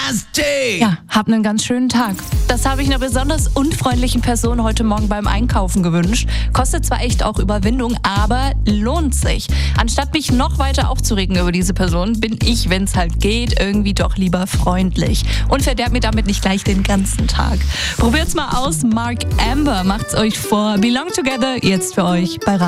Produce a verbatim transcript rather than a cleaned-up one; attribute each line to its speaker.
Speaker 1: nasty.
Speaker 2: Ja, hab einen ganz schönen Tag. Das habe ich einer besonders unfreundlichen Person heute Morgen beim Einkaufen gewünscht. Kostet zwar echt auch Überwindung, aber lohnt sich. Anstatt mich noch weiter aufzuregen über diese Person, bin ich, wenn es halt geht, irgendwie doch lieber freundlich. Und verderbt mir damit nicht gleich den ganzen Tag. Probiert's mal aus. Mark Amber macht's euch vor. Belong Together, jetzt für euch bei